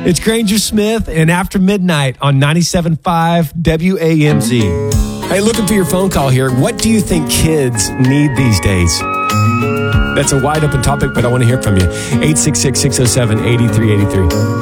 It's Granger Smith and After Midnight on 97.5 WAMZ. Hey, looking for your phone call here. What do you think kids need these days? That's a wide open topic, but I want to hear from you. 866-607-8383.